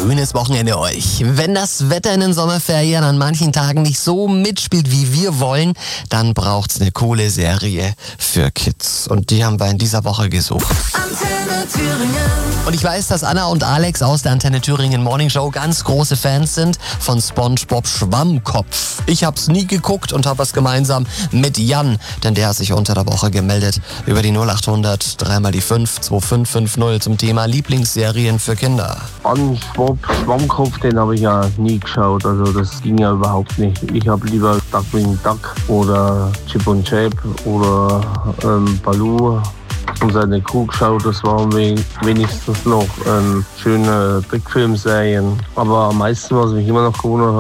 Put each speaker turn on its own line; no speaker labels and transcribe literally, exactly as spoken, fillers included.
schönes Wochenende euch. Wenn das Wetter in den Sommerferien an manchen Tagen nicht so mitspielt, wie wir wollen, dann braucht's eine coole Serie für Kids. Und die haben wir in dieser Woche gesucht.
Antenne Thüringen.
Und ich weiß, dass Anna und Alex aus der Antenne Thüringen Morning Show ganz große Fans sind von SpongeBob Schwammkopf. Ich hab's nie geguckt und hab was gemeinsam mit Jan, denn der hat sich unter der Woche gemeldet über die null achthundert drei mal die fünf zwei fünf fünf null zum Thema Lieblingsserien für Kinder.
SpongeBob Schwammkopf, den habe ich ja nie geschaut, also das ging ja überhaupt nicht. Ich habe lieber Duckling Duck oder Chip und Chap oder ähm, Baloo und seine Crew geschaut. Das waren wenigstens noch ähm, schöne Trickfilmserien. Aber am meisten, was mich immer noch gewundert hat,